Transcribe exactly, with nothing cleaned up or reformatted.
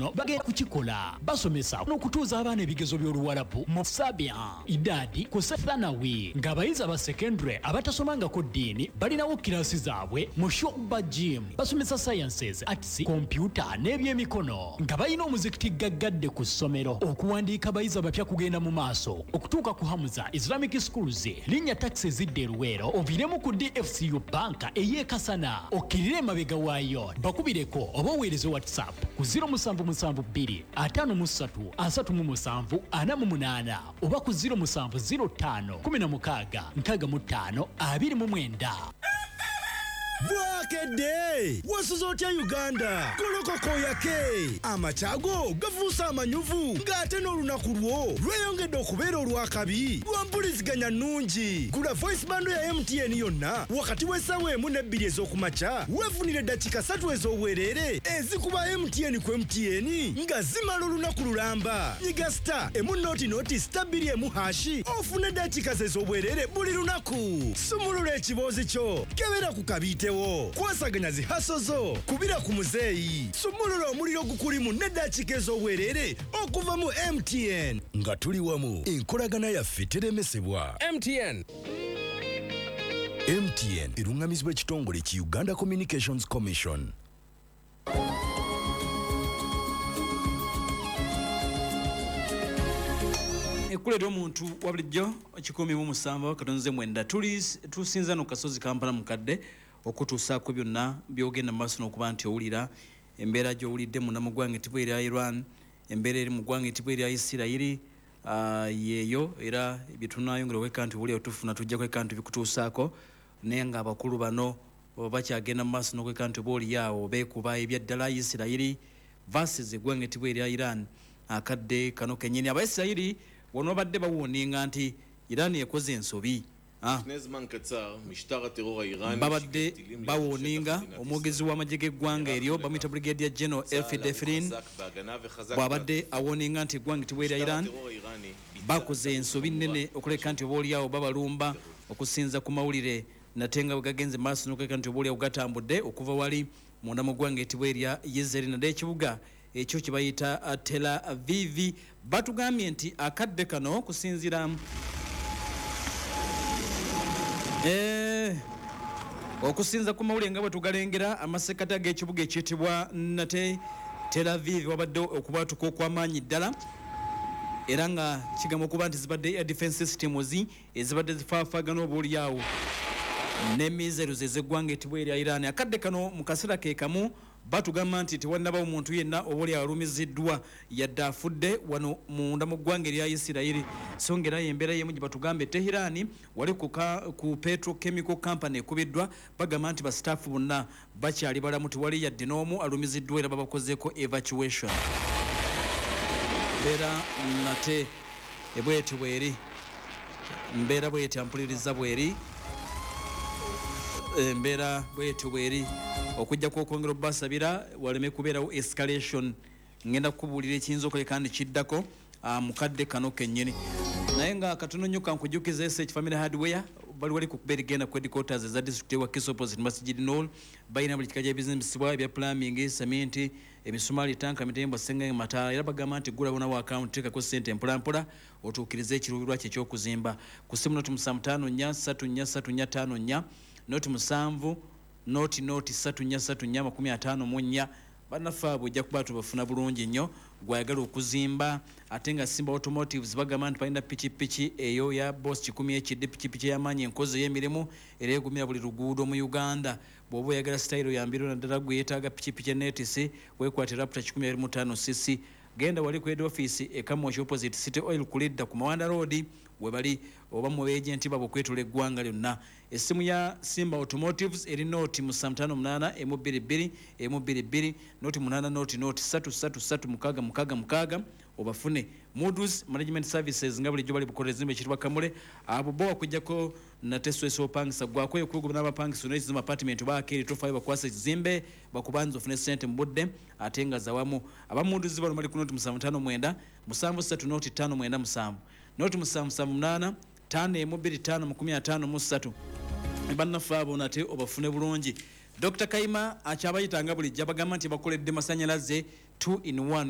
kino bagenda kukikola basomesa n'okutuuza abaana ebigezo by'Oluwarabu mu Sabia idadi ku Sethanawi ng'abayizi aba secondary abatasomangako ddiini balinawo kirasi zaabwe mu Shoba Gym basomesa sciences arts computer n'ebyemikono nga balina omuzikiti gaggadde ku ssomero okuwandiika abayizi abapya kugenda mu maaso okutuuka ku Hamza Islamic Schools linnya taxi zidde Luwero oviremu ku D F C U banka ey'ekasana okkirire emabega waayo bakubireko oba oweereze WhatsApp ku zero seven seven two five three three seven ana mu munaana oba ku zero seven zero five one six six five two nine. Bwakede wasuzotya Uganda kolokoko yake amachago gavusa amanyuvu ngate n'olunaku lwo lweyongedde okubeera olwakabi lwampuliziganya nnungi gula voice bando ya M T N yonna wakati w'essaawa emu n'ebbiri ez'okumakya weefunire dakika ssatu ez'obwereere ezikuba M T N ku M T N nga zimala olunaku lulamba nyiga star emu noti noti star bbiri emu hashi ofune dakika ez'obwereere buli lunaku sumulula ekiboozi kyo kebera ku kabiite kwasaganya zihaso zo kubira ku muzeeyi sumulula omuliro gukulimu n'eddakiika ez'obwereere okuva mu M T N nga tuli wamu enkolagana yaffe teremesebwa. M T N M T N erungamizibwa ekitongole ki Uganda Communications Commission. Ekulera omuntu wa bulijjo kikumi mu musanvu katonze mwenda tuli tusinza no kasozi Kampala mukadde okutuusaako byonna byogenda mu maaso n'okuba nti owulira embeera gy'owulidde mu namugwange tipo erya Iran embeera eri mu ggwanga tipo erya Isirayiri yeeyo era byetunayongera weka nti owulira otufuna tujja kweka nti bikutuusaako naye nga abakulu bano bakyagenda mu maaso n'okweka nti oba oliyaawo beekuba ebyaddala Isirayiri versus eggwanga tipo erya Iran akadde kano kennyini Abaisirayiri wano badde bawoninga nti Iran ekoze ensobi babadde bawoninga omwogezi w'amagye g'eggwanga eryo bamuyita Brigadier General Elfi Defrin bw'abadde awoninga nti eggwanga tipo erya Iran bakoze ensobi nnene okuleka nti oba olyawo babalumba okusinza ku mawulire nate nga bwe gagenze maaso n'okuleka nti oba olyawo gatambudde okuva wali munda mu ggwanga tipo erya Israel nadde ekibuga ekyo kye bayita Tel Aviv batugambye nti akadde kano kusinzira eh okusinza ku mawulire nga bwe tugalengera amasekata g'ekibuga ekiyitibwa nate Tel Aviv wabadde okubatuka okw'amaanyi ddala era nga kigamba okuba nti zibadde air defense systems ezibadde zifaafagana oba olyawo n'emizeero z'eggwanga etibwa erya Iran akadde kano mu kaseera ke kamu batugamba nti tewannaba omuntu yenna oba olyawo alumiziddwa yadde afudde wano munda mu ggwanga erya Isirayiri so ng'era embeera y'emu gye batugambe Tehirani wali ku, ku Petrochemical Company ekubiddwa bagamba nti basitaafu bonna bakyali balamu tewali yadde n'omu alumiziddwa era babakozeeko evacuation mbeera nate ebweti bweri mbeera bweti ampuliriza bweri embeera bwetyo bweri okujja kw'okwongera obbasabira waleme kubeerawo escalation ngenda kukubuulira ekiyinza okoleka kandi kiddako mukadde kano kennyini naye nga katono nnyo kankujukiza S H Family Hardware bali wali ku kubeera genda ku headquarters eza district ewa Kiso opposite Masjid Noor bayina buli kika gy'ebizimbisibwa ebya plumbing cement emisumaali tanka mitembo sengenge mataala era bagamba nti gula bonawo account teekako ssente mpolampola otuukirize ekiruubirirwa kye eky'okuzimba ku simu noti musanvu ttaano nnya ssatu nnya ssatu nnya ttaano nnya noti musanvu noti noti ssatu nnya ssatu nnya makumi ataano mu nnya bannaffe abo ojja kuba tubafuna bulungi nnyo gwayagala okuzimba ate nga Simba Automotives bagamba nti balina pikipiki eyo ya Boss kikumi ekidde pikipiki ey'amaanyi enkozi ey'emirimu era egumira buli luguudo mu Uganda bw'oba oyagala sitayiro yambiro naddala gwe yeetaaga pikipiki enetisi weekwate Raptor kikumi abiri mu ttaano cc genda wali ku head office e Kamoshi opposite City Oil kulidda ku Mawanda Road we bali oba mu agent babo kwetula eggwanga lyonna essimu ya Simba Automotives eri noti musanvu ttaano munaana emu bbiri bbiri emu bbiri bbiri noti munaana noti noti ssatu ssatu ssatu mukaaga mukaaga mukaaga obafune Moody's Management Services nga bulijjo bali bukola ezimbe ekitibwa Kamule abo bo okujjako na tesweso opangisa gwako okugo n'abapangisa n'ekizimu apartment baakiri tofayo bakwasa ekizimbe bakubanza ofune sente mu budde ate nga zawamu aba Moody's bali mali ku noti musanvu ttaano mwenda musanvu ssatu noti ttaano mwenda musanvu noti musanvu musanvu munaana ttaano emu bbiri ttaano makumi ataano mu ssatu bannaffe abo nate obafune bulungi Doctor Kaima akyabayitanga bulijjo bagamba nti bakoledde masannyalaze two in one